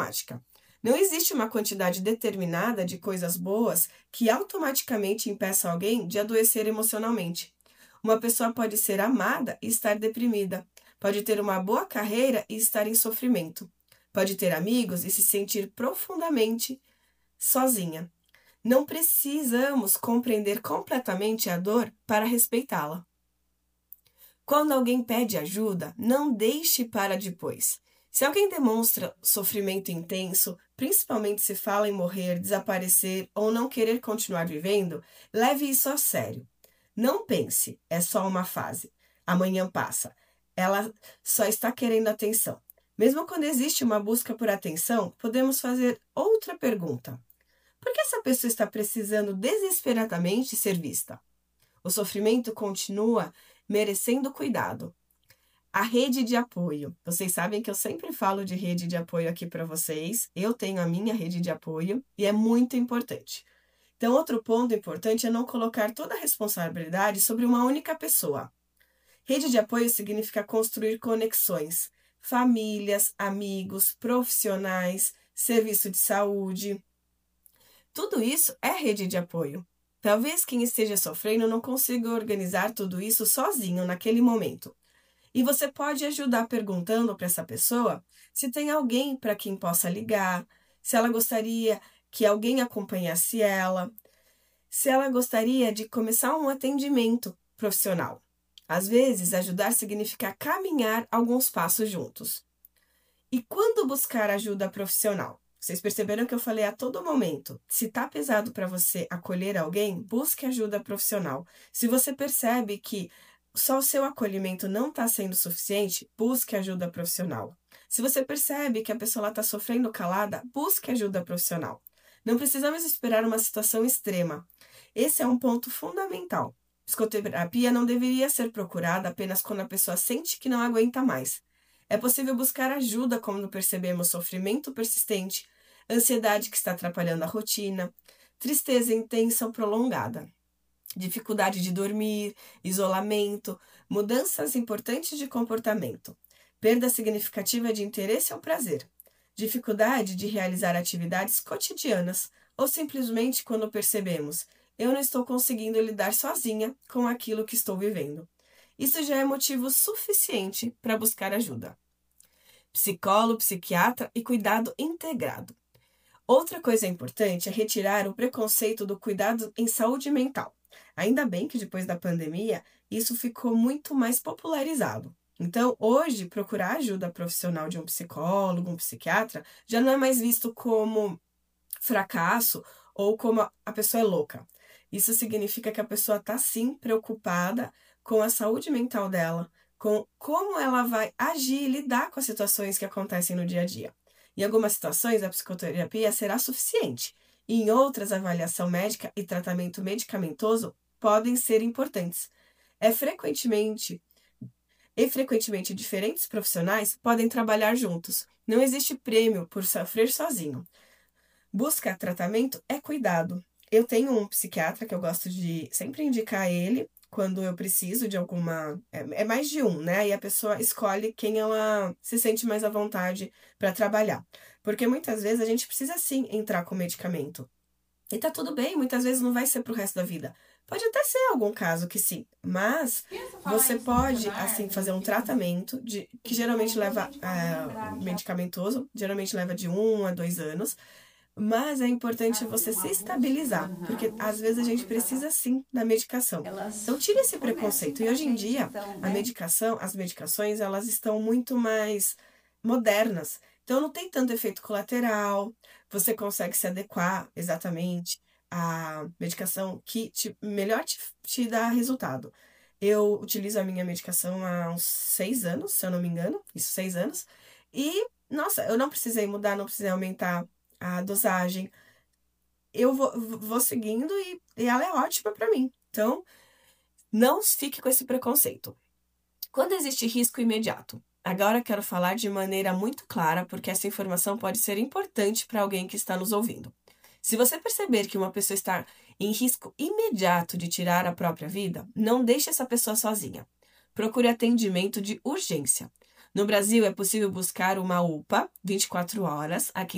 automática. Não existe uma quantidade determinada de coisas boas que automaticamente impeça alguém de adoecer emocionalmente. Uma pessoa pode ser amada e estar deprimida. Pode ter uma boa carreira e estar em sofrimento. Pode ter amigos e se sentir profundamente sozinha. Não precisamos compreender completamente a dor para respeitá-la. Quando alguém pede ajuda, não deixe para depois. Se alguém demonstra sofrimento intenso, principalmente se fala em morrer, desaparecer ou não querer continuar vivendo, leve isso a sério. Não pense, é só uma fase. Amanhã passa. Ela só está querendo atenção. Mesmo quando existe uma busca por atenção, podemos fazer outra pergunta. Por que essa pessoa está precisando desesperadamente ser vista? O sofrimento continua merecendo cuidado. A rede de apoio. Vocês sabem que eu sempre falo de rede de apoio aqui para vocês. Eu tenho a minha rede de apoio e é muito importante. Então, outro ponto importante é não colocar toda a responsabilidade sobre uma única pessoa. Rede de apoio significa construir conexões, famílias, amigos, profissionais, serviço de saúde. Tudo isso é rede de apoio. Talvez quem esteja sofrendo não consiga organizar tudo isso sozinho naquele momento. E você pode ajudar perguntando para essa pessoa se tem alguém para quem possa ligar, se ela gostaria que alguém acompanhasse ela, se ela gostaria de começar um atendimento profissional. Às vezes, ajudar significa caminhar alguns passos juntos. E quando buscar ajuda profissional? Vocês perceberam que eu falei a todo momento, se está pesado para você acolher alguém, busque ajuda profissional. Se você percebe que só o seu acolhimento não está sendo suficiente, busque ajuda profissional. Se você percebe que a pessoa está sofrendo calada, busque ajuda profissional. Não precisamos esperar uma situação extrema. Esse é um ponto fundamental. Psicoterapia não deveria ser procurada apenas quando a pessoa sente que não aguenta mais. É possível buscar ajuda quando percebemos sofrimento persistente, ansiedade que está atrapalhando a rotina, tristeza intensa ou prolongada, dificuldade de dormir, isolamento, mudanças importantes de comportamento, perda significativa de interesse ou prazer, dificuldade de realizar atividades cotidianas ou simplesmente quando percebemos eu não estou conseguindo lidar sozinha com aquilo que estou vivendo. Isso já é motivo suficiente para buscar ajuda. Psicólogo, psiquiatra e cuidado integrado. Outra coisa importante é retirar o preconceito do cuidado em saúde mental. Ainda bem que depois da pandemia, isso ficou muito mais popularizado. Então, hoje, procurar ajuda profissional de um psicólogo, um psiquiatra, já não é mais visto como fracasso ou como a pessoa é louca. Isso significa que a pessoa está, sim, preocupada com a saúde mental dela, com como ela vai agir e lidar com as situações que acontecem no dia a dia. Em algumas situações, a psicoterapia será suficiente. E em outras, a avaliação médica e tratamento medicamentoso podem ser importantes. Frequentemente, diferentes profissionais podem trabalhar juntos. Não existe prêmio por sofrer sozinho. Buscar tratamento é cuidado. Eu tenho um psiquiatra que eu gosto de sempre indicar ele quando eu preciso de alguma... É mais de um, né? E a pessoa escolhe quem ela se sente mais à vontade para trabalhar. Porque muitas vezes a gente precisa, sim, entrar com medicamento. E tá tudo bem, muitas vezes não vai ser pro resto da vida. Pode até ser algum caso que sim, mas você pode, assim, fazer um tratamento que geralmente leva medicamentoso, geralmente leva de 1 a 2 anos, mas é importante você se estabilizar, porque às vezes a gente precisa sim da medicação. Então tire esse preconceito. E hoje em dia, as medicações, elas estão muito mais modernas. Então não tem tanto efeito colateral, você consegue se adequar exatamente à medicação que melhor te dá resultado. Eu utilizo a minha medicação há uns 6 anos, se eu não me engano, 6 anos, e, nossa, eu não precisei mudar, não precisei aumentar a dosagem. Eu vou seguindo e ela é ótima para mim. Então, não fique com esse preconceito. Quando existe risco imediato? Agora eu quero falar de maneira muito clara, porque essa informação pode ser importante para alguém que está nos ouvindo. Se você perceber que uma pessoa está em risco imediato de tirar a própria vida, não deixe essa pessoa sozinha. Procure atendimento de urgência. No Brasil, é possível buscar uma UPA 24 horas aqui